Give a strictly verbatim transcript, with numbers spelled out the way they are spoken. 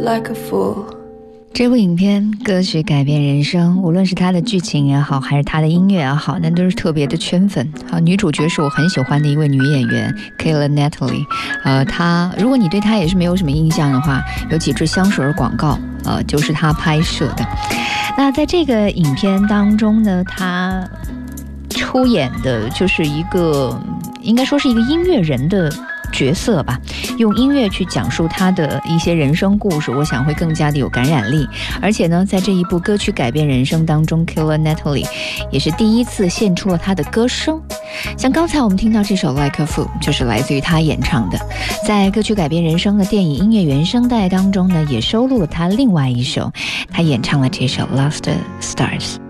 like a fool。 这部影片歌曲改变人生，无论是它的剧情也好，还是它的音乐也好，那都是特别的圈粉。好，女主角是我很喜欢的一位女演员 Keira Knightley。呃，她如果你对她也是没有什么印象的话，有几支香水广告，呃，就是她拍摄的。那在这个影片当中呢，她出演的就是一个，应该说是一个音乐人的角色吧，用音乐去讲述他的一些人生故事，我想会更加的有感染力。而且呢，在这一部歌曲改变人生当中 Keira Knightley 也是第一次献出了他的歌声。像刚才我们听到这首 Like a Fool 就是来自于他演唱的。在歌曲改变人生的电影音乐原声带当中呢，也收录了他另外一首，他演唱了这首 Lost Stars。